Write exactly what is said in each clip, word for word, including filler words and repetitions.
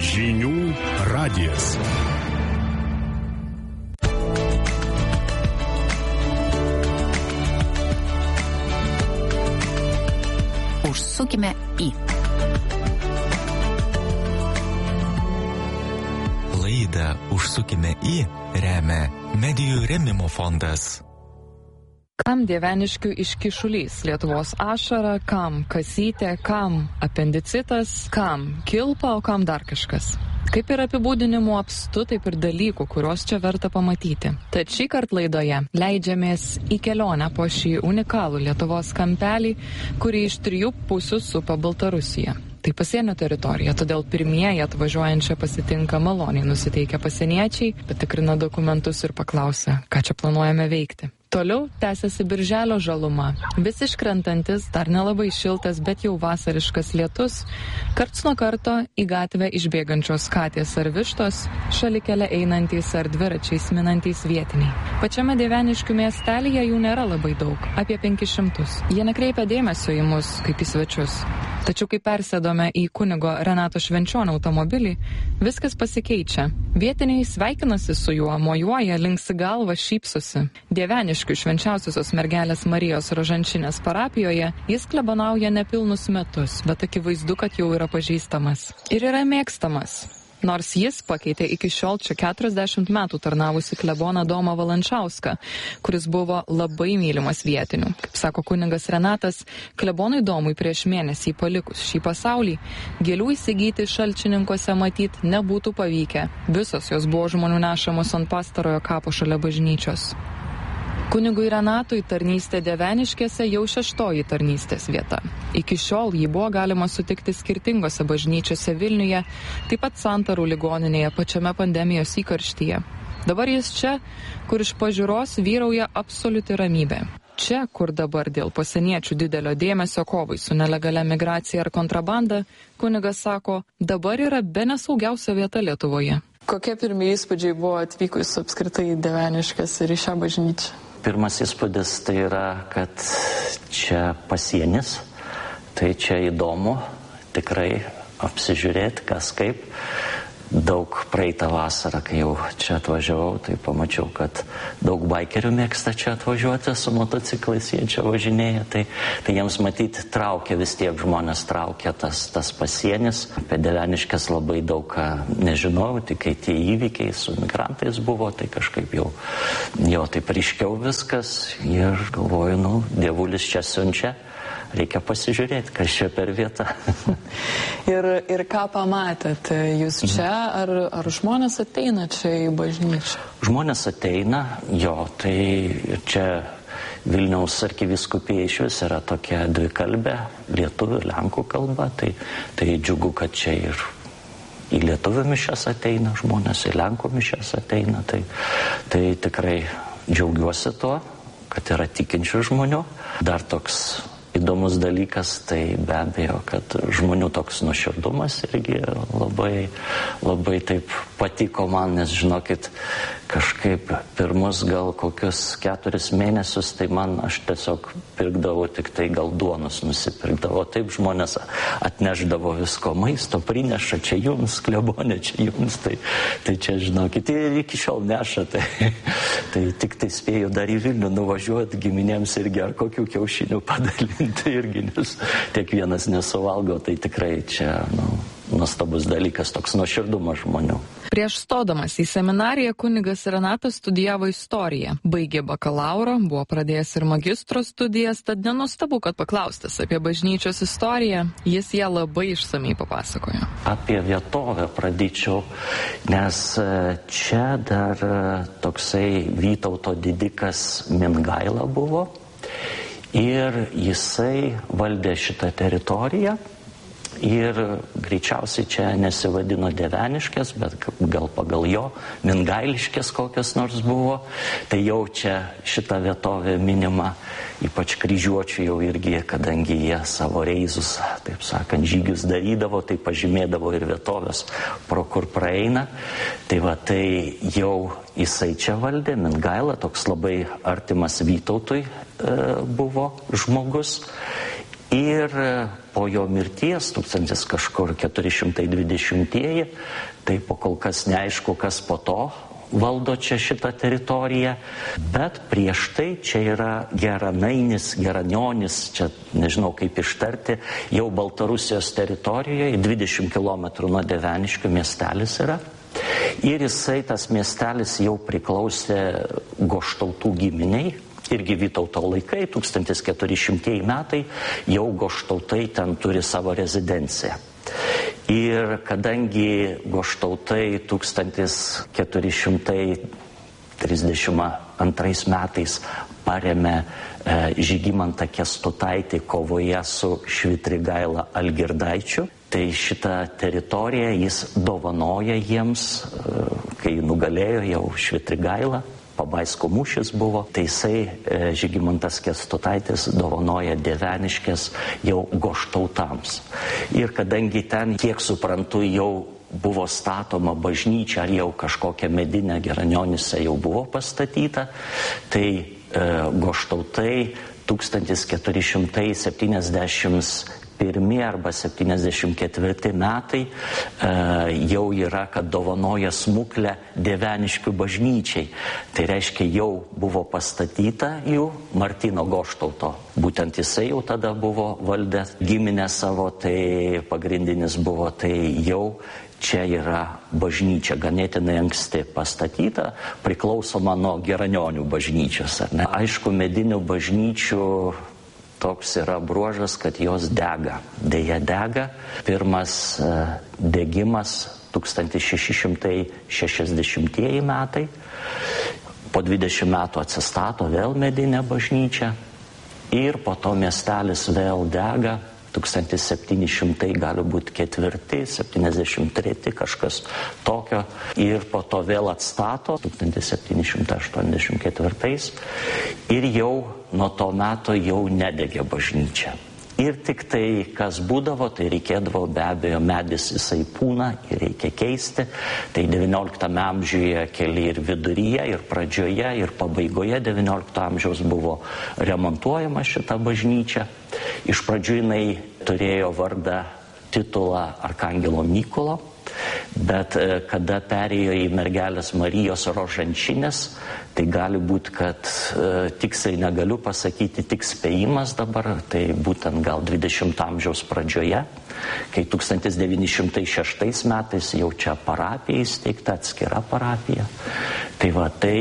Žinių radijas. Užsukime į. Laidą Užsukime į remia Medijų rėmimo fondas. Kam Dieveniškių iškišulys, Lietuvos ašara, kam kasytė, kam apendicitas, kam kilpa, o kam dar kažkas. Kaip ir apibūdinimų apstu, taip ir dalykų, kuriuos čia verta pamatyti. Tad šį kartą laidoje leidžiamės į kelionę po šį unikalų Lietuvos kampelį, kurį iš trijų pusių supa Baltarusija. Tai pasienio teritorija, todėl pirmieji atvažiuojančią pasitinka maloniai nusiteikę pasieniečiai, patikrina dokumentus ir paklausia, ką čia planuojame veikti. Toliau tęsiasi birželio žaluma. Vis iškrentantis, dar nelabai šiltas, bet jau vasariškas lietus, karts nuo karto į gatvę išbėgančios katės ar vištos, šalikele einantys ar dviračiais minantys vietiniai. Pačiame Dieveniškių miestelyje jų nėra labai daug, apie penkis šimtus. Jie nekreipia dėmesio į mus kaip į svečius. Tačiau kai persėdome į kunigo Renato Švenčionio automobilį, viskas pasikeičia. Vietiniai sveikinasi su juo, mojuoja, linksi galvą, šypsosi. Dieveniškių švenčiausiosios mergelės Marijos Rožančinės parapijoje jis klebonauja nepilnus metus, bet akivaizdu, kad jau yra pažįstamas. Ir yra mėgstamas. Nors jis pakeitė iki šiol čia keturiasdešimt metų tarnavusi kleboną Domą Valančiauską, kuris buvo labai mylimas vietinių. Kaip sako kunigas Renatas, klebonui Domui prieš mėnesį palikus šį pasaulį, gėlių įsigyti šalčininkuose matyt nebūtų pavykę. Visos jos buvo žmonių nešamos ant pastarojo kapo šalia bažnyčios. Kunigui Renatui tarnystė Dieveniškėse jau šeštoji tarnystės vieta. Iki šiol jį buvo galima sutikti skirtingose bažnyčiose Vilniuje, taip pat Santarų ligoninėje pačiame pandemijos įkarštyje. Dabar jis čia, kur iš pažiūros vyrauja absoliuti ramybė. Čia, kur dabar dėl pasieniečių didelio dėmesio kovai su nelegalia migracija ar kontrabanda, kunigas sako, dabar yra bene saugiausia vieta Lietuvoje. Kokie pirmieji įspūdžiai buvo atvykus apskritai Dieveniškės ir į šią bažnyčią? Pirmas įspūdis tai yra, kad čia pasienis, tai čia įdomu tikrai apsižiūrėti, kas kaip. Daug praeitą vasarą, kai jau čia atvažiavau, tai pamačiau, kad daug baikerių mėgsta čia atvažiuoti su motociklais, jie čia važinėja, tai, tai jiems matyti traukia, vis tiek žmonės traukia tas, tas pasienis. Apie Dieveniškes labai daug ką nežinojau, tik kai tie įvykiai su migrantais buvo, tai kažkaip jau, jau taip ryškiau viskas ir galvoju, nu, Dievulis čia siunčia. Reikia pasižiūrėti, kas čia per vietą. ir, ir ką pamatėt jūs čia, ar, ar žmonės ateina čia į bažnyčią? Žmonės ateina, jo, tai čia Vilniaus arkivyskupija iš vis yra tokia dvikalbė, lietuvių, lenkų kalba, tai, tai džiugu, kad čia ir į lietuvių mišias ateina žmonės, į lenkų mišias ateina, tai, tai tikrai džiaugiuosi tuo, kad yra tikinčių žmonių. Dar toks įdomus dalykas, tai be abejo, kad žmonių toks nuoširdumas irgi labai, labai taip patiko man, nes žinokit, kažkaip pirmus gal kokius keturis mėnesius, tai man aš tiesiog pirkdavau tik tai gal duonus nusipirkdavo. Taip žmonės atneždavo visko, maisto prineša, čia jums, klebonė, čia jums, tai, tai čia žinokit, ir iki šiol neša, tai, tai tik tai spėjau dar į Vilnių nuvažiuoti giminėms irgi ar kokių kiaušinių padalinti. Tai irgi, nes tiek vienas nesuvalgo, tai tikrai čia, nu, nuostabus dalykas, toks nuoširdumas žmonių. Prieš stodamas į seminariją kunigas Renatas studijavo istoriją. Baigė bakalauro, buvo pradėjęs ir magistro studijas, tad nenuostabu, kad paklaustas apie bažnyčios istoriją, jis ją labai išsamei papasakojo. Apie vietovę pradėčiau, nes čia dar toksai Vytauto didikas Mingaila buvo. Ir jisai valdė šitą teritoriją ir greičiausiai čia nesivadino Dieveniškės, bet gal pagal jo Mingailiškės kokios nors buvo. Tai jau čia šita vietovė minima, ypač kryžiuočių jau irgi, kadangi jie savo reizus, taip sakant, žygius darydavo, tai pažymėdavo ir vietovės, pro kur praeina. Tai va, tai jau jisai čia valdė, Mingaila, toks labai artimas Vytautui e, buvo žmogus. Ir po jo mirties, tūkstantis kažkur keturi šimtai dvidešimtieji, tai po kol kas neaišku, kas po to valdo čia šitą teritoriją, bet prieš tai čia yra Geranainis, Geranionis, čia nežinau kaip ištarti, jau Baltarusijos teritorijoje, dvidešimt kilometrų nuo Dieveniškių miestelis yra. Ir jisai, tas miestelis jau priklausė Goštautų giminiai. Irgi Vytauto laikai, tūkstantis keturi šimtieji metai, jau Goštautai ten turi savo rezidenciją. Ir kadangi Goštautai tūkstantis keturi šimtai trisdešimt antrais metais paremė e, Žygimantą Kęstutaitį kovoje su Švitrigaila Algirdaičiu, tai šitą teritoriją jis dovanoja jiems, e, kai nugalėjo jau Švitrigailą. Pabaisko mūšis buvo, tai jisai e, Žygimantas Kęstutaitis dovanoja Dieveniškes jau Goštautams. Ir kadangi ten, kiek suprantu, jau buvo statoma bažnyčia, ar jau kažkokia medinė Geranionise jau buvo pastatyta, tai e, Goštautai tūkstantis keturi šimtai septyniasdešimt pirmi arba septyniasdešimt ketvirti metai e, jau yra, kad dovanoja smuklę Dieveniškių bažnyčiai. Tai reiškia, jau buvo pastatyta jų Martyno Goštauto. Būtent jisai jau tada buvo valdęs giminę savo, tai pagrindinis buvo, tai jau čia yra bažnyčia ganėtinai anksti pastatyta, priklausoma nuo Geranionių bažnyčios. Ar ne? Aišku, medinių bažnyčių toks yra bruožas, kad jos dega. Deja dega. Pirmas uh, degimas tūkstantis šeši šimtai šešiasdešimtieji metai. Po dvidešimt metų atsistato vėl medinė bažnyčia. Ir po to miestelis vėl dega. tūkstantis septyni šimtai gali būti ketvirti, septyniasdešimt treti, kažkas tokio. Ir po to vėl atstato, tūkstantis septyni šimtai aštuoniasdešimt ketvirtais. Ir jau nuo to meto jau nedegė bažnyčia. Ir tik tai, kas būdavo, tai reikėdavo, be abejo, medis jisai pūna ir reikia keisti. Tai devynioliktame amžiuje keli ir viduryje, ir pradžioje, ir pabaigoje devyniolikto amžiaus buvo remontuojama šita bažnyčia. Iš pradžių jinai turėjo vardą, titulą Arkangelo Mykolo, bet kada perėjo į mergelės Marijos rožančinės, tai gali būti, kad e, tiksliai negaliu pasakyti, tik spėjimas dabar, tai būtent gal dvidešimto amžiaus pradžioje, kai tūkstantis devyni šimtai šeštais metais jau čia parapija įsteigta, atskira parapija. Tai va, tai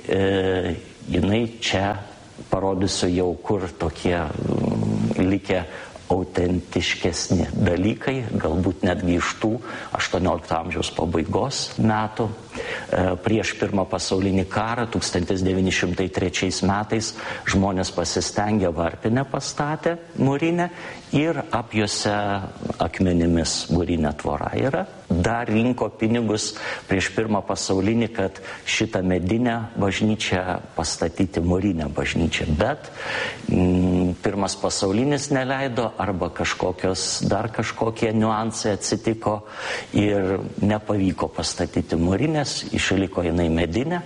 e, jinai čia parodysiu jau, kur tokie mm, likę autentiškesni dalykai, galbūt netgi iš tų aštuoniolikto amžiaus pabaigos metų. Prieš pirmą pasaulinį karą, tūkstantis devyni šimtai trečiais metais, žmonės pasistengė, varpinę pastatė mūrinę ir apjuose akmenimis mūrinė tvora yra. Dar rinko pinigus prieš pirmą pasaulinį, kad šitą medinę bažnyčią pastatyti mūrinę bažnyčią. Bet mm, pirmas pasaulinis neleido arba kažkokios, dar kažkokie niuansai atsitiko ir nepavyko pastatyti mūrinės, išliko jinai medinė.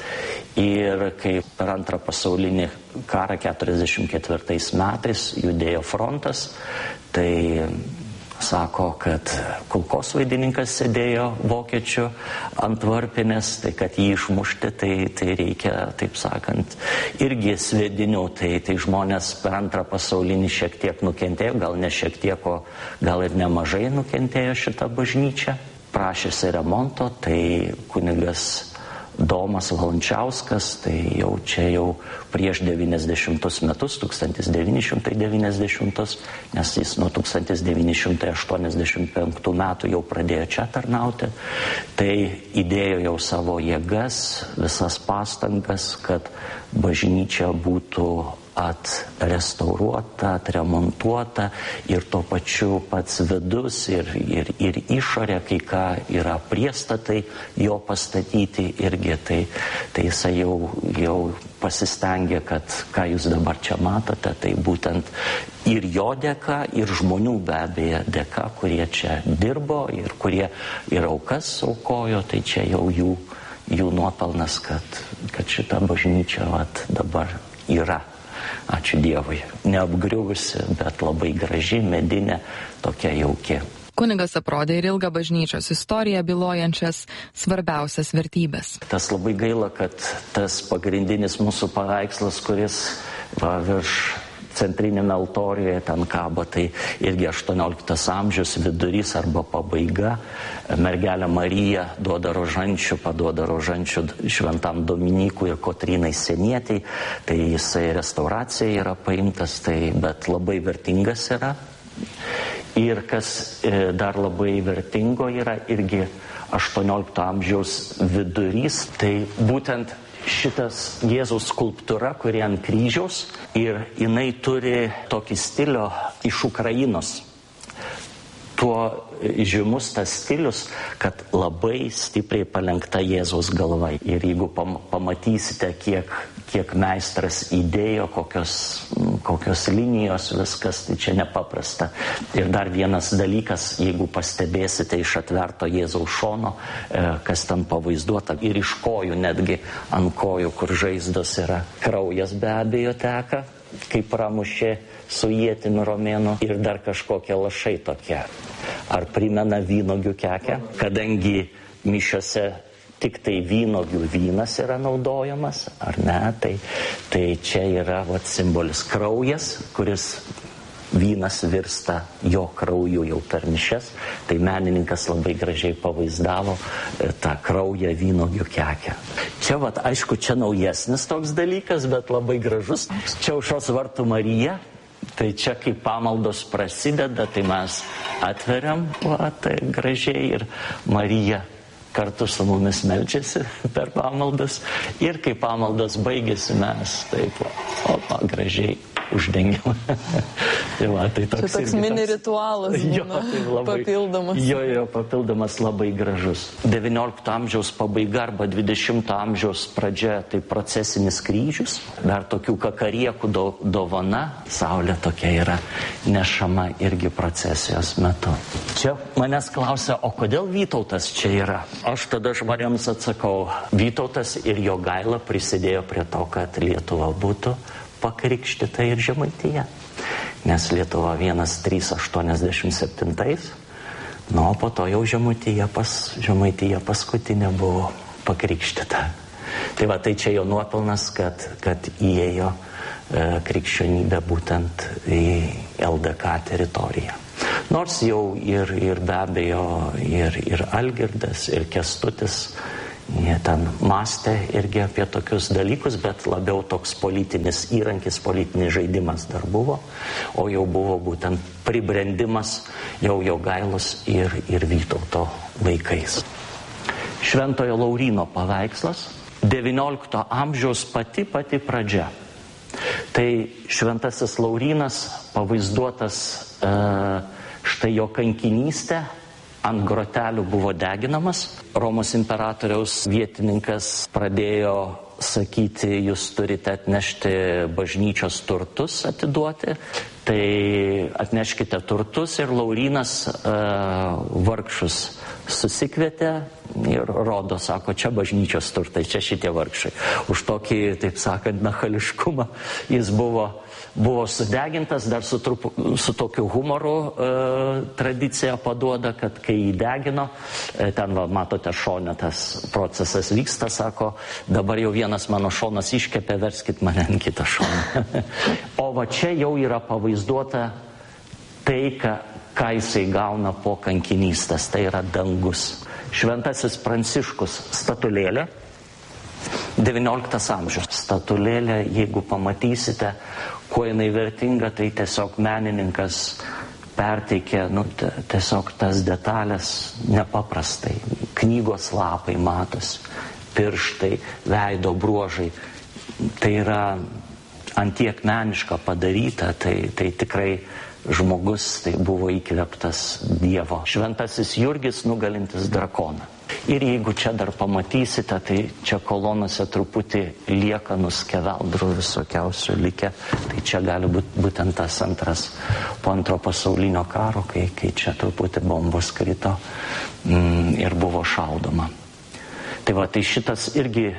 Ir kai per antrą pasaulinį karą keturiasdešimt ketvirtais metais judėjo frontas, tai sako, kad kulkosvaidininkas sėdėjo vokiečių ant varpinės, tai kad jį išmušti, tai, tai reikia, taip sakant, irgi sviedinių. Tai, tai žmonės per antrą pasaulinį šiek tiek nukentėjo, gal ne šiek tiek, o gal ir nemažai nukentėjo šitą bažnyčią. Prašėsi remonto, tai kunigas Domas Valančiauskas, tai jau čia jau prieš devyniasdešimtus metus, tūkstantis devyni šimtai devyniasdešimtus, nes jis nuo tūkstantis devyni šimtai aštuoniasdešimt penktų metų jau pradėjo čia tarnauti, tai įdėjo jau savo jėgas, visas pastangas, kad bažnyčia būtų atrestauruota, atremontuota ir tuo pačiu pats vidus ir, ir, ir išorė, kai ką yra priestatai jo pastatyti irgi, tai, tai jisai jau, jau pasistengė, kad ką jūs dabar čia matote, tai būtent ir jo dėka, ir žmonių be abejo dėka, kurie čia dirbo ir kurie ir aukas aukojo, tai čia jau jų, jų nuopelnas, kad, kad šita bažnyčia vat, dabar yra. ačiū Dievui, neapgriuvusi, bet labai graži, medinė, tokia jauki. Kunigas aprodė ir ilgą bažnyčios istoriją bylojančias svarbiausias vertybės. Tas labai gaila, kad tas pagrindinis mūsų paveikslas, kuris va, virš centrinėme altorijoje ten kabo, tai irgi aštuonioliktas amžius vidurys arba pabaiga. Mergelė Marija duoda rožančių, paduoda rožančių šventam Dominykui ir Kotrynai Senietei. Tai jisai restauracija yra paimtas, tai, bet labai vertingas yra. Ir kas dar labai vertingo yra irgi aštuoniolikto amžiaus vidurys, tai būtent šitas Jėzaus skulptūra, kuri ant kryžiaus, ir jinai turi tokį stilių iš Ukrainos. Tuo žymus tas stilius, kad labai stipriai palenkta Jėzaus galva. Ir jeigu pamatysite, kiek, kiek meistras įdėjo, kokios, kokios linijos, viskas, tai čia nepaprasta. Ir dar vienas dalykas, jeigu pastebėsite iš atverto Jėzaus šono, kas ten pavaizduota, ir iš kojų, netgi ant kojų, kur žaizdos yra, kraujas be abejo teka, kaip pramušė su ietimi romėnu, ir dar kažkokie lašai tokie. Ar primena vynogių kekę, kadangi mišiose tik tai vynogių vynas yra naudojamas, ar ne, tai, tai čia yra vat, simbolis kraujas, kuris vynas virsta jo krauju jau per mišias, tai menininkas labai gražiai pavaizdavo tą kraują vynogių kekę. Čia, vat, aišku, čia naujesnis toks dalykas, bet labai gražus. Čia Aušros vartų Marija. Tai čia, kai pamaldos prasideda, tai mes atveriam, va, tai gražiai, ir Marija kartu su mumis meldžiasi per pamaldas. Ir kai pamaldas baigėsi, mes taip, opa, gražiai uždengiam. Tai va, tai toks, čia toks mini ritualas, jo, tai labai, papildomas. Jo, jo, papildomas labai gražus. devyniolikto amžiaus pabaiga arba dvidešimto amžiaus pradžia, tai procesinis kryžius. Dar tokių kakariekų do, dovana. Saulė tokia yra nešama irgi procesijos metu. Čia manęs klausia, o kodėl Vytautas čia yra? Aš tada žmonėms atsakau, Vytautas ir Jogaila prisidėjo prie to, kad Lietuva būtų pakrikštyta ir Žemaitija. Nes Lietuva vienas trys aštuoniasdešimt septintais, nu, o po to jau Žemaitija, pas, Žemaitija paskutinė buvo pakrikštyta. Tai va, tai čia jo nuopelnas, kad, kad įėjo e, krikščionybė būtent į L D K teritoriją. Nors jau ir, ir be abejo ir, ir Algirdas, ir Kęstutis, jie ten mąstė irgi apie tokius dalykus, bet labiau toks politinis įrankis, politinis žaidimas dar buvo, o jau buvo būtent pribrendimas jau Jogailos ir, ir Vytauto laikais. Šventojo Lauryno paveikslas, devyniolikto amžiaus pati pati pradžia. Tai šventasis Laurynas pavaizduotas e, štai jo kankinystė, ant grotelių buvo deginamas. Romos imperatoriaus vietininkas pradėjo sakyti, jūs turite atnešti bažnyčios turtus atiduoti. Tai atneškite turtus, ir Laurynas uh, vargšus susikvietė ir rodo, sako, čia bažnyčios turtai, čia šitie vargšai. Už tokį, taip sakant, nachališkumą jis buvo, buvo sudegintas, dar su, trupu, su tokiu humoru e, tradicija paduoda, kad kai jį degino, e, ten va, matote šone tas procesas vyksta, sako, dabar jau vienas mano šonas iškepė, verskit mane ant kitą šoną. O va čia jau yra pavaizduota tai, ką, ką jisai gauna po kankinystės, tai yra dangus. Šventasis Pranciškus statulėlė, devynioliktas amžius. Statulėlė, jeigu pamatysite, kuo jinai vertinga, tai tiesiog menininkas perteikė, nu, tiesiog tas detalės nepaprastai. Knygos lapai matosi, pirštai, veido bruožai. Tai yra antiek meniška padaryta, tai, tai tikrai žmogus tai buvo įkvėptas Dievo. Šventasis Jurgis nugalintis drakoną. Ir jeigu čia dar pamatysite, tai čia kolonose truputį liekanų skeveldrų visokiausių likę. Tai čia gali būti būtent tas antras po antro pasaulinio karo, kai, kai čia truputį bombos krito mm, ir buvo šaudoma. Tai va, tai šitas irgi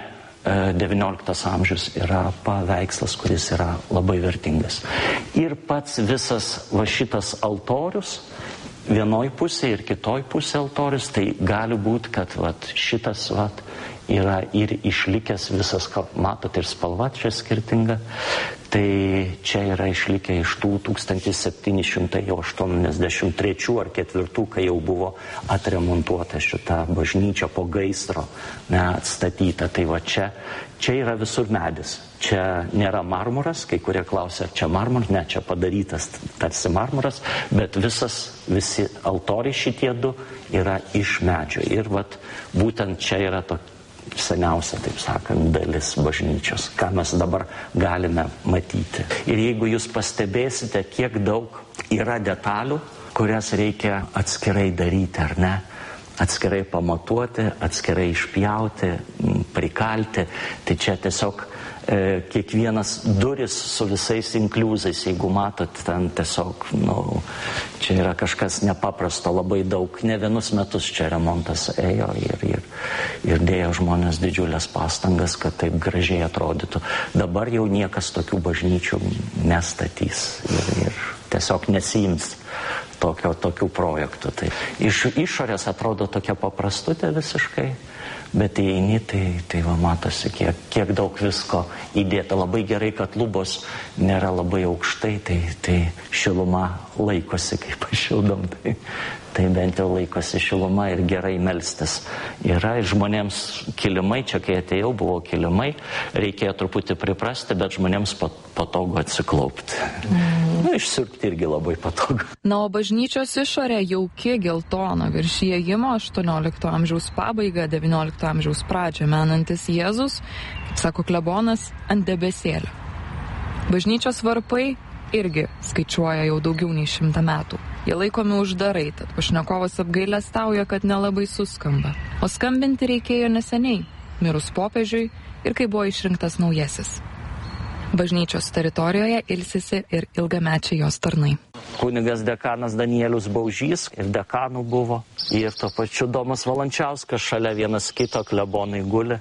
devynioliktas amžius yra paveikslas, kuris yra labai vertingas. Ir pats visas va šitas altorius, vienoj pusėje ir kitoj pusėje altorius, tai gali būti, kad vat, šitas vat, yra ir išlikęs visas, matot, ir spalva čia skirtinga. Tai čia yra išlikę iš tų tūkstantis septyni šimtai aštuoniasdešimt trečių ar ketvirtų, kai jau buvo atremontuota šita bažnyčia po gaisro, ne, atstatyta. Tai va čia, čia yra visur medis. Čia nėra marmuras, kai kurie klausia, ar čia marmuras, ne, čia padarytas tarsi marmuras, bet visas, visi altoriai šitie du yra iš medžio. Ir vat, būtent čia yra tokia seniausia, taip sakant, dalis bažnyčios, ką mes dabar galime matyti. Ir jeigu jūs pastebėsite, kiek daug yra detalių, kurias reikia atskirai daryti, ar ne? Atskirai pamatuoti, atskirai išpjauti, prikalti, tai čia tiesiog e, kiekvienas duris su visais inkliuzais, jeigu matot, ten tiesiog, nu, čia yra kažkas nepaprasto, labai daug, ne vienus metus čia remontas ėjo ir, ir, ir dėjo žmonės didžiulės pastangas, kad taip gražiai atrodytų. Dabar jau niekas tokių bažnyčių nestatys ir, ir tiesiog nesiims tokio, tokių projektų. Tai iš išorės atrodo tokia paprastutė visiškai, bet įeini, tai, tai va matosi, kiek, kiek daug visko įdėta. Labai gerai, kad lubos nėra labai aukštai, tai, tai šiluma laikosi, kaip pašildom. Tai, tai bent jau laikosi šiluma ir gerai melstis. Yra ir žmonėms kilimai, čia kai atėjau buvo kilimai, reikėjo truputį priprasti, bet žmonėms patogu atsiklaupti. Mm. Nu, išsiurbti irgi labai patogu. Na, o bažnyčios išorė jauki geltona, virš įėjimo aštuoniolikto amžiaus pabaigą, devyniolikto amžiaus pradžią menantis Jėzus, kaip sako klebonas, ant debesėlio. Bažnyčios varpai irgi skaičiuoja jau daugiau nei šimtą metų. Jie laikomi uždarai, tad pašnekovas apgailestauja, kad nelabai suskamba. O skambinti reikėjo neseniai, mirus popiežiui ir kai buvo išrinktas naujasis. Bažnyčios teritorijoje ilsisi ir ilgamečiai jos tarnai. Kunigas dekanas Danielius Baužys ir dekanų buvo. Ir to pačiu Domas Valančiauskas šalia vienas kito klebonai guli.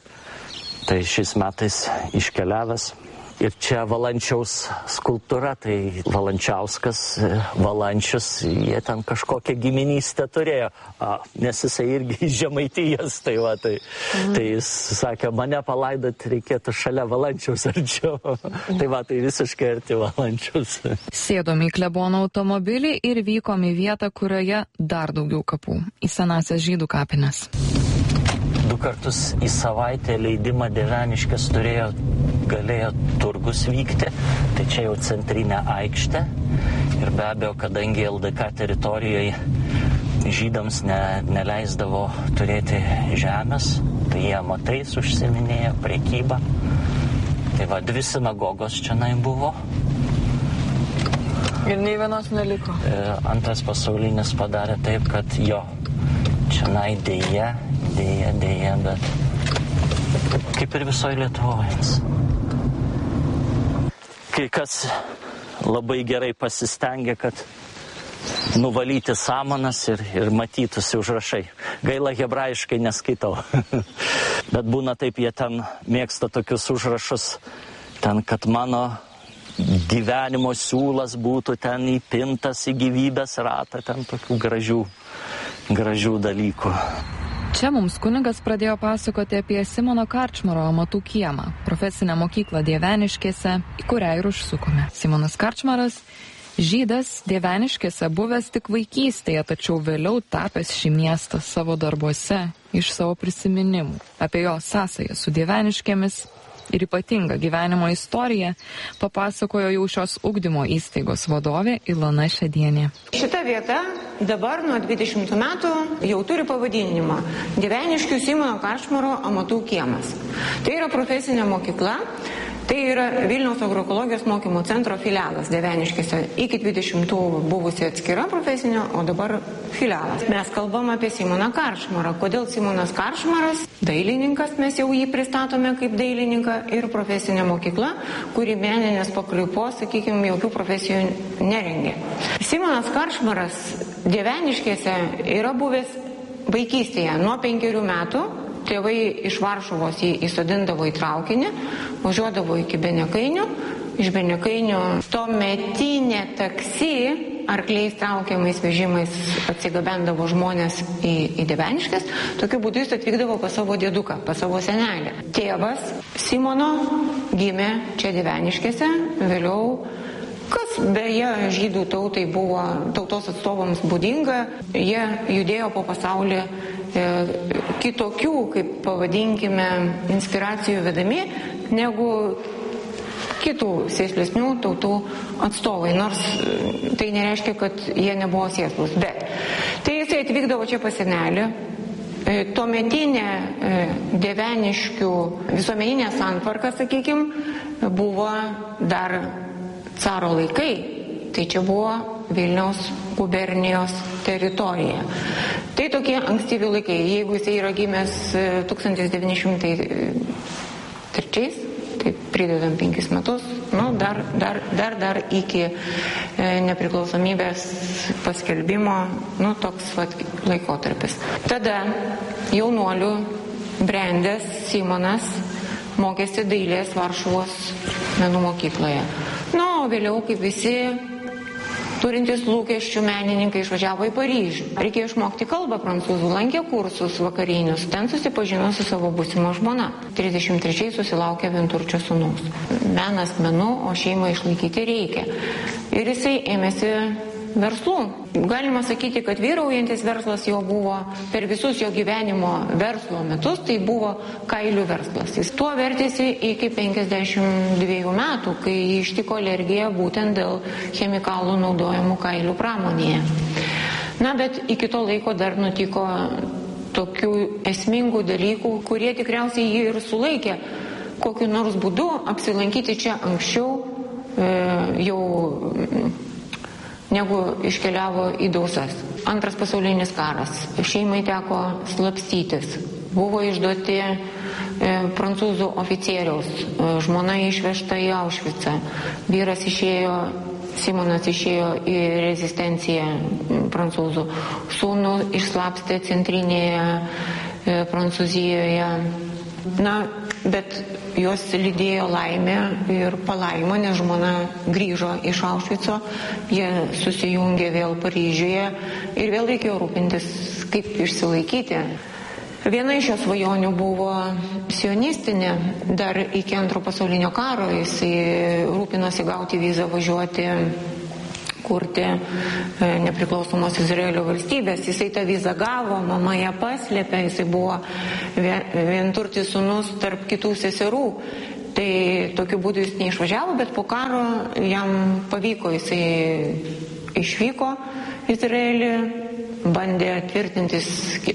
Tai šiais metais iškeliavęs. Ir čia Valančiaus skulptūra, tai Valančiauskas, Valančius, jie ten kažkokią giminystę turėjo, a, nes jisai irgi Žemaitijos, tai va, tai, mm. tai jis sakė, mane palaidot reikėtų šalia Valančiaus arčiau, tai va, tai visiškai arti Valančiaus. Sėdom į klebono automobilį ir vykom į vietą, kurioje dar daugiau kapų, į senąsias žydų kapines. Du kartus į savaitę leidimą Dieveniškės turėjo, galėjo turgus vykti, tai čia jau centrinė aikštė. Ir be abejo, kadangi L D K teritorijoje žydams ne, neleisdavo turėti žemės, tai jie amatais užsiminėjo, prekyba. Tai va, dvi sinagogos čianai buvo. Ir nei vienos neliko. Antras pasaulinis padarė taip, kad jo, čianai dėja, dėja, dėja, bet kaip ir visoje Lietuvoje. Kai kas labai gerai pasistengė, kad nuvalyti samanas ir, ir matytųsi užrašai. Gaila, hebrajiškai neskaitau. Bet būna taip, jie ten mėgsta tokius užrašus, ten, kad mano gyvenimo siūlas būtų ten įpintas į gyvybės ratą, ten tokių gražių, gražių dalykų. Čia mums kunigas pradėjo pasakoti apie Simono Karčmaro amatų kiemą, profesinę mokyklą Dieveniškėse, į kurią ir užsukome. Simonas Karčmaras, žydas, Dieveniškėse buvęs tik vaikystėje, tačiau vėliau tapęs šį miestą savo darbuose iš savo prisiminimų. Apie jo sąsają su Dieveniškėmis ir ypatingą gyvenimo istoriją papasakojo jau šios ugdymo įstaigos vadovė Ilona Šedienė. Šita vieta dabar nuo dvidešimtų metų jau turi pavadinimą Dieveniškių Simono Karčmaro amatų kiemas. Tai yra profesinė mokykla, tai yra Vilniaus agroekologijos mokymo centro filialas Dieveniškėse. Iki dvidešimtų buvusi atskira profesinė, o dabar filialas. Mes kalbam apie Simoną Karčmarą. Kodėl Simonas Karčmaras? Dailininkas, mes jau jį pristatome kaip dailininką, ir profesinė mokykla, kuri meninės pakraipos, sakykime, jokių profesijų nerengė. Simonas Karčmaras Dieveniškėse yra buvęs vaikystėje nuo penkerių metų, tėvai iš Varšuvos jį įsodindavo į traukinį, važiuodavo iki Benekainių, iš Benekainių tuometinė taksi arkliais traukiamais vežimais atsigabendavo žmonės į, į Dieveniškes. Tokiu būdu jis atvykdavo pas savo dėduką, pas savo senelį. Tėvas Simono gimė čia Dieveniškėse, vėliau, kas beje žydų tautai buvo, tautos atstovams būdinga, jie judėjo po pasaulį e, kitokių, kaip pavadinkime, inspiracijų vedami, negu kitų sėslesnių tautų atstovai, nors tai nereiškia, kad jie nebuvo sėslus. Bet tai jisai atvykdavo čia pas senelį. Tuometinė Dieveniškių visuomeninė santvarka, sakykime, buvo dar caro laikai. Tai čia buvo Vilniaus gubernijos teritorija. Tai tokie ankstyvi laikai. Jeigu jisai yra gimęs tūkstantis devyni šimtai trečiais, tai pridedam penkis metus, nu, dar, dar, dar, dar iki e, nepriklausomybės paskelbimo, nu, toks vat, laikotarpis. Tada jaunuolių brendęs Simonas mokėsi dailės Varšuvos menų mokykloje. Nu, o vėliau, kaip visi turintys lūkesčių menininkai, išvažiavo į Paryžių. Reikėjo išmokti kalbą prancūzų, lankė kursus vakarinius, ten susipažino su savo būsimo žmona. trisdešimt trečiais susilaukė vienturčio sūnaus. Menas menu, o šeimą išlaikyti reikia. Ir jisai ėmėsi verslų. Galima sakyti, kad vyraujantis verslas jo buvo per visus jo gyvenimo verslo metus, tai buvo kailių verslas. Jis tuo vertėsi iki penkiasdešimt dviejų metų, kai jį ištiko alergija būtent dėl chemikalų naudojamų kailių pramonėje. Na, bet iki to laiko dar nutiko tokių esmingų dalykų, kurie tikriausiai jį ir sulaikė kokiu nors būdu apsilankyti čia anksčiau e, jau negu iškeliavo į Dausas. Antras pasaulinis karas. Šeimai teko slapstytis. Buvo išduoti e, prancūzų oficieriaus. E, žmona išvežta į Aušvicą. Vyras išėjo, Simonas išėjo į rezistenciją prancūzų. Sūnų išslapstė centrinėje e, Prancūzijoje. Na, bet jos lydėjo laimė ir palaima, nes žmona grįžo iš Aušvico, jie susijungė vėl Paryžiuje ir vėl reikėjo rūpintis, kaip išsilaikyti. Viena iš jos svajonių buvo sionistinė, dar iki antro pasaulinio karo jisai rūpinosi gauti vizą važiuoti kurti nepriklausomos Izraelio valstybės. Jisai tą vizą gavo, mama ją paslėpė, jisai buvo vienturtis sūnus tarp kitų seserų. Tai tokiu būdu jis neišvažiavo, bet po karo jam pavyko, jisai išvyko Izraelį, bandė tvirtintis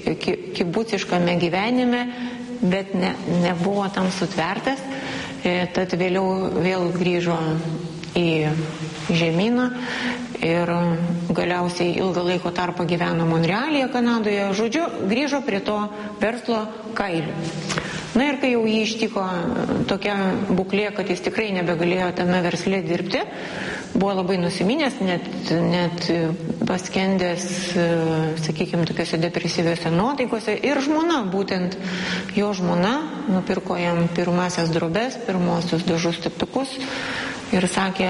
kibuciškame gyvenime, bet ne, nebuvo tam sutvertas. Tad vėliau vėl grįžo į žemyną ir galiausiai ilgą laiko tarpą gyveno Monrealyje, Kanadoje. Žodžiu, grįžo prie to verslo kailių. Na ir kai jau jį ištiko tokia būklė, kad jis tikrai nebegalėjo tame versle dirbti, buvo labai nusiminęs, net, net paskendęs, sakykime, tokiuose depresyviuose nuotaikose. Ir žmona, būtent jo žmona, nupirko jam pirmasias drobes, pirmosius dažus teptukus ir sakė: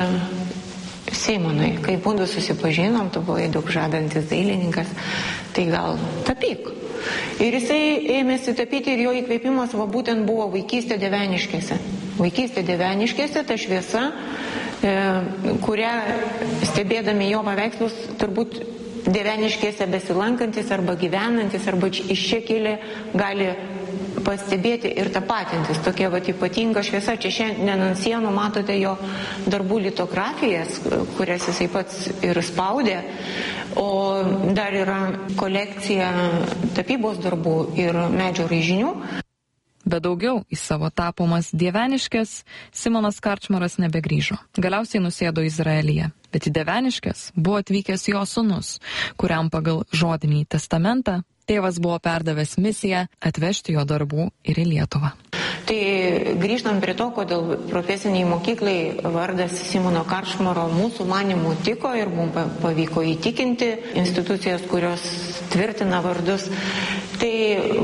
Simonai, kai būdu susipažinom, tu buvai daug žadantis dailininkas, tai gal tapyk. Ir jisai ėmėsi tapyti ir jo įkvėpimas va būtent buvo vaikystė Dieveniškėse. Vaikystė Dieveniškėse, ta šviesa, e, kurią stebėdami jo paveikslus turbūt Dieveniškėse besilankantis arba gyvenantis arba iš čia kilę gali pastebėti ir tapatintis. Tokia vat ypatinga šviesa. Čia šiandien ant sienų matote jo darbų litografijas, kurias jisai pats ir spaudė. O dar yra kolekcija tapybos darbų ir medžio raižinių. Bet daugiau į savo tapomas Dieveniškes Simonas Karčmaras nebegrįžo. Galiausiai nusėdo Izraelyje. Bet į Dieveniškes buvo atvykęs jo sūnus, kuriam pagal žodinį testamentą tėvas buvo perdavęs misiją atvežti jo darbų ir į Lietuvą. Tai grįžtant prie to, kodėl profesiniai mokyklai vardas Simono Karčmaro mūsų manimų tiko ir mums pavyko įtikinti institucijas, kurios tvirtina vardus. Tai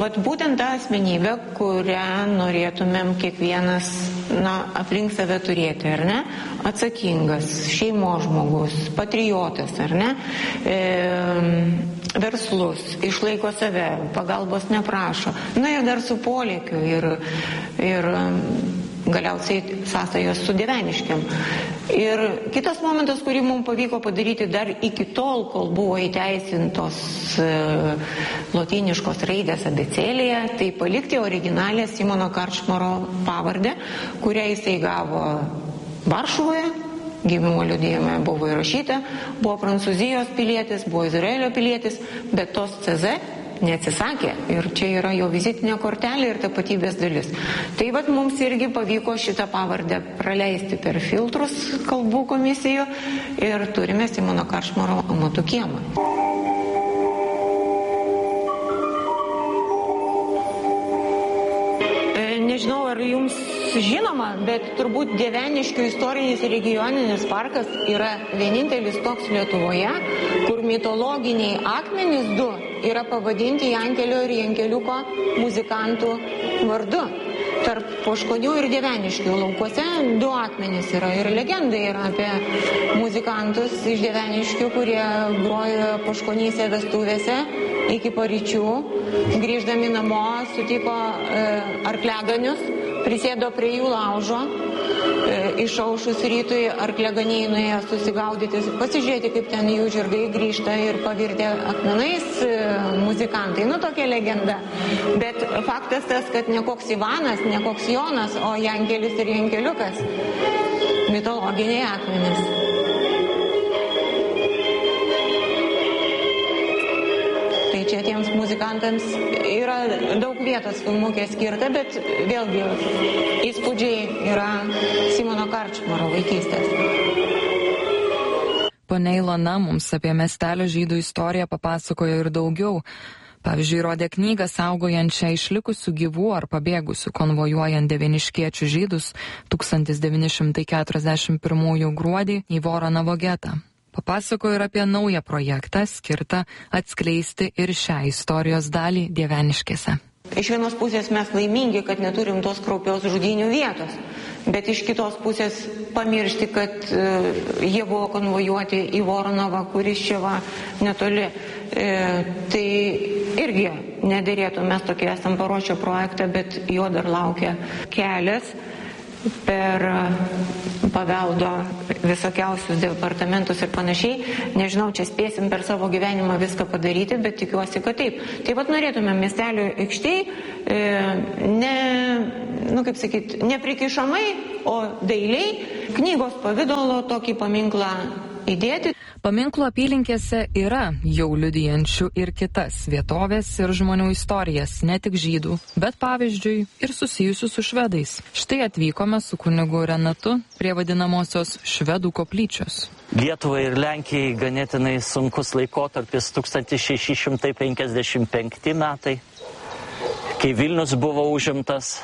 vat būtent ta asmenybė, kurią norėtumėm kiekvienas, na, aplink save turėti, ar ne? Atsakingas, šeimos žmogus, patriotas, ar ne? E, verslus, išlaiko save, pagalbos neprašo. Na ir dar su polėkiu ir, ir galiausiai sąsajos su Dieveniškėm. Ir kitas momentas, kurį mums pavyko padaryti dar iki tol, kol buvo įteisintos e, lotyniškos raidės abėcėlėje, tai palikti originalią Simono Karčmaro pavardę, kurią jisai gavo Varšuvoje, gimimo liudijime buvo įrašyta, buvo Prancūzijos pilietis, buvo Izraelio pilietis, bet tos C Z neatsisakė ir čia yra jo vizitinė kortelė ir tapatybės dalis. Tai vat mums irgi pavyko šitą pavardę praleisti per filtrus kalbų komisijų ir turime Simono Karčmaro amatų kiemą. Nežinau, ar jums žinoma, bet turbūt Dieveniškių istorinis regioninis parkas yra vienintelis toks Lietuvoje, kur mitologiniai akmenys du yra pavadinti Jankelio ir Jankeliuko muzikantų vardu. Tarp Poškonių ir Dieveniškių laukuose du akmenys yra ir legenda yra apie muzikantus iš Dieveniškių, kurie grojo Poškonyse vestuvėse iki paryčių. Grįždami namo sutiko e, arkliaganius, prisėdo prie jų laužo, e, išaušus rytui arkliaganiai nuėjo susigaudyti, pasižiūrėti, kaip ten jų žirgai grįžta ir pavirtė akmenais e, muzikantai. Nu, tokia legenda. Bet faktas tas, kad ne koks Ivanas, ne koks Jonas, o Jankelis ir Jankeliukas. Mitologiniai akmenys. Tai čia tiems muzikantams yra daug vietos filmukė skirta, bet vėlgi įspūdžiai yra Simono Karčmaro vaikystės. Ponia Ilona mums apie miestelio žydų istoriją papasakojo ir daugiau. Pavyzdžiui, rodė knygą saugojančią išlikusių gyvų ar pabėgusių konvojuojant dieveniškiečių žydus tūkstantis devyni šimtai keturiasdešimt pirmųjų gruodį į Voronavo getą. Papasakojo ir apie naują projektą skirtą atskleisti ir šią istorijos dalį Dieveniškėse. Iš vienos pusės mes laimingi, kad neturim tos kraupios žudynių vietos, bet iš kitos pusės pamiršti, kad e, jie buvo konvojuoti į Voronovą, kuris čia va netoli. E, tai irgi nederėtų, mes tokie esam paruošę projektą, bet jo dar laukia kelias per paveldo visokiausius departamentus ir panašiai. Nežinau, čia spėsim per savo gyvenimą viską padaryti, bet tikiuosi, kad taip. Taip pat norėtume miestelio aikštėj e, ne, nu kaip sakyt, neprikišamai, o dailiai knygos pavidalo tokį paminklą įdėti. Paminklų apylinkėse yra jau liudijančių ir kitas vietovės ir žmonių istorijas, ne tik žydų, bet pavyzdžiui ir susijusių su švedais. Štai atvykome su kunigu Renatu prie vadinamosios švedų koplyčios. Lietuvai ir Lenkijai ganėtinai sunkus laikotarpis tūkstantis šeši šimtai penkiasdešimt penkti metai, kai Vilnius buvo užimtas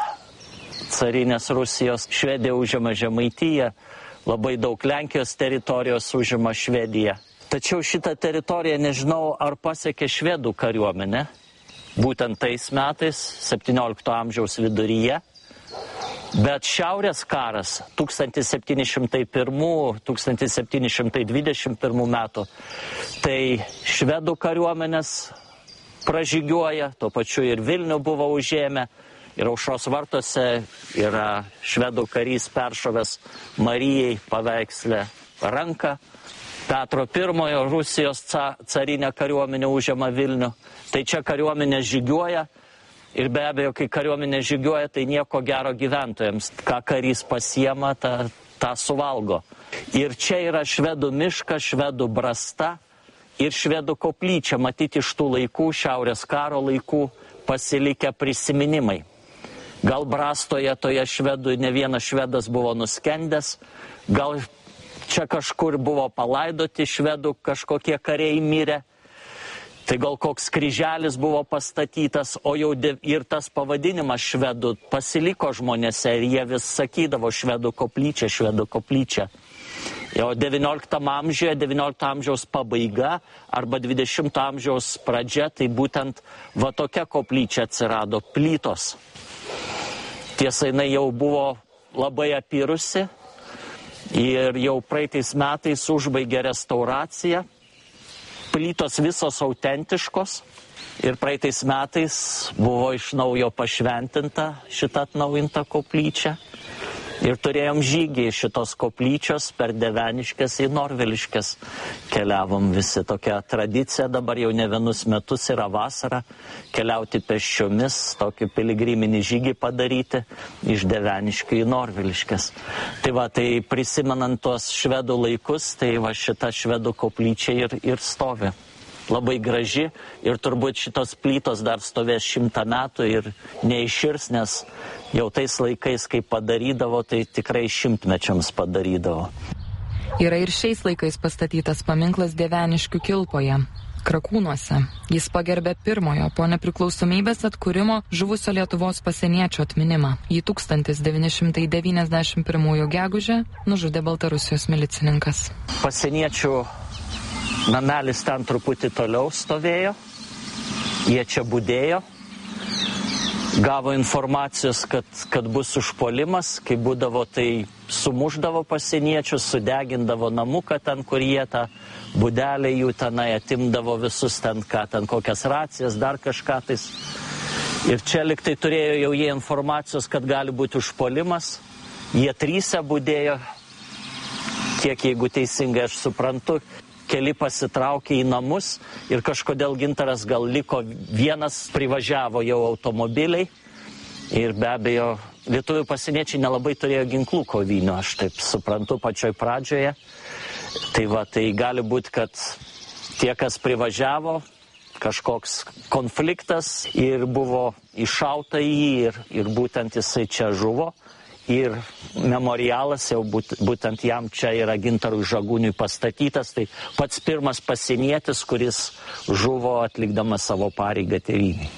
carinės Rusijos, Švedija užima Žemaitiją, labai daug Lenkijos teritorijos užima Švedija. Tačiau šitą teritoriją nežinau, ar pasiekė švedų kariuomenė, būtent tais metais, septyniolikto amžiaus viduryje. Bet Šiaurės karas tūkstantis septyni šimtai pirmų - tūkstantis septyni šimtai dvidešimt pirmų metų, tai švedų kariuomenės pražygiuoja, tuo pačiu ir Vilnių buvo užėmę. Ir Aušros vartuose yra švedų karys peršovęs Marijai paveiksle ranką. Petro pirmojo Rusijos ca, carinė kariuomenė užima Vilnių. Tai čia kariuomenė žygiuoja. Ir be abejo, kai kariuomenė žygiuoja, tai nieko gero gyventojams. Ką karys pasiema, tą, tą suvalgo. Ir čia yra švedų miškas, švedų brasta ir švedų koplyčia. Matyti iš tų laikų, Šiaurės karo laikų, pasilikę prisiminimai. Gal brastoje toje švedų ne vienas švedas buvo nuskendęs, gal čia kažkur buvo palaidoti švedų kažkokie kariai mirę, tai gal koks kryželis buvo pastatytas, o jau ir tas pavadinimas švedų pasiliko žmonėse ir jie vis sakydavo švedų koplyčia, švedų koplyčia. Jau devynioliktam amžiuje, devyniolikto amžiaus pabaiga arba dvidešimto amžiaus pradžia, tai būtent va tokia koplyčia atsirado, plytos. Tiesa, jinai jau buvo labai apirusi ir jau praeitais metais užbaigė restauraciją. Plytos visos autentiškos ir praeitais metais buvo iš naujo pašventinta šitą atnaujintą koplyčią. Ir turėjom žygį šitos koplyčios per Deveniškes į Norviliškes. Keliavom visi, tokia tradicija, dabar jau ne vienus metus yra vasara, keliauti pėsčiomis, tokį piligriminį žygį padaryti iš Deveniškių į Norviliškes. Tai va, tai prisimenant tuos švedų laikus, tai va šita švedų koplyčia ir, ir stovi. Labai graži ir turbūt šitos plytos dar stovės šimtą metų ir neiširs, nes jau tais laikais, kai padarydavo, tai tikrai šimtmečiams padarydavo. Yra ir šiais laikais pastatytas paminklas Deveniškių Kilpoje, Krakūnuose. Jis pagerbė pirmojo po nepriklausomybės atkūrimo žuvusio Lietuvos pasieniečio atminimą. Jį tūkstantis devyni šimtai devyniasdešimt pirmųjų gegužę nužudė Baltarusijos milicininkas. Pasieniečių namelis ten truputį toliau stovėjo, jie čia budėjo, gavo informacijos, kad, kad bus užpuolimas, kai būdavo, tai sumuždavo pasieniečius, sudegindavo namuką ten, kur jie tą budelę jų tenai, atimdavo visus ten, ką ten, kokias racijas, dar kažką tais. Ir čia liktai turėjo jau jie informacijos, kad gali būti užpuolimas, jie tryse budėjo, kiek jeigu teisingai aš suprantu, keli pasitraukė į namus ir kažkodėl Gintaras gal liko vienas, privažiavo jau automobiliai ir be abejo lietuvių pasieniečiai nelabai turėjo ginklų kovinių, aš taip suprantu pačioj pradžioje. Tai va, tai gali būti, kad tie, kas privažiavo, kažkoks konfliktas ir buvo iššauta į jį ir, ir būtent jisai čia žuvo. Ir memorialas jau būt, būtent jam čia yra Gintarui Žagūniui pastatytas, tai pats pirmas pasienietis, kuris žuvo atlikdamas savo pareigą tėvynei.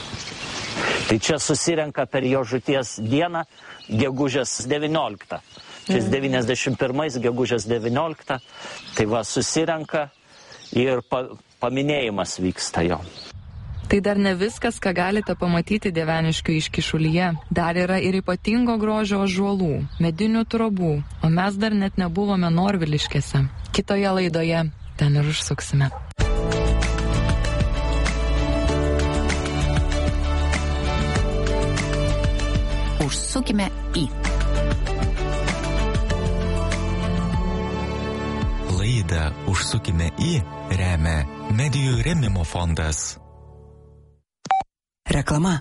Tai čia susirenka per jo žūties dieną, gegužės devynioliktą. Šis devyniasdešimt pirmais, gegužės devynioliktą, tai va susirenka ir pa, paminėjimas vyksta jo. Tai dar ne viskas, ką galite pamatyti Deveniškių iškyšulyje. Dar yra ir ypatingo grožio ąžuolų, medinių trobų, o mes dar net nebuvome Norviliškėse. Kitoje laidoje ten ir užsuksime. Užsukime į. Laidą Užsukime į remia Medijų rėmimo fondas. Reklama.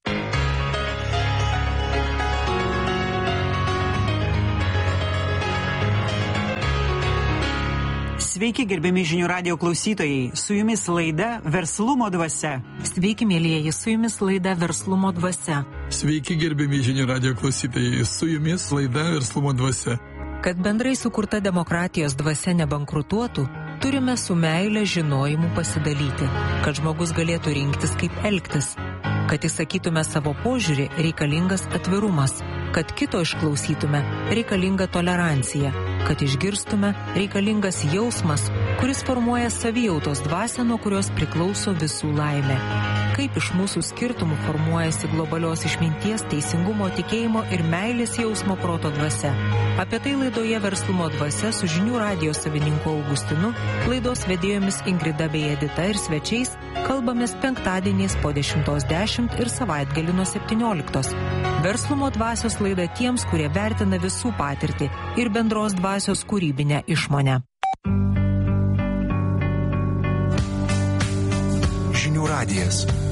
Sveiki, gerbiami žinių radijo klausytojai. Su jumis laida Verslumo dvasia. Sveiki, mėlyjeji, su jumis laida Verslumo dvasia. Sveiki, gerbiami žinių radijo klausytojai. Su jumis laida Verslumo dvasia. Kad bendrai sukurta demokratijos dvasia nebankrutuotų, turime su meile žinojimu pasidalyti, kad žmogus galėtų rinktis, kaip elgtis. Kad įsakytume savo požiūrį, reikalingas atvirumas. Kad kito išklausytume, reikalinga tolerancija. Kad išgirstume, reikalingas jausmas, kuris formuoja savijautos dvasią, nuo kurios priklauso visų laimė. Kaip iš mūsų skirtumų formuojasi globalios išminties, teisingumo, tikėjimo ir meilės jausmo proto dvasia. Apie tai laidoje Verslumo dvasia su žinių radijo savininku Augustinu, laidos vedėjomis Ingrida bei Edita ir svečiais kalbamės penktadieniais po dešimtos dešimt ir savaitgalį nuo septynioliktos. Verslumo dvasios laida tiems, kurie vertina visų patirtį ir bendros dvasios kūrybinę išmonę. Žinių radijas.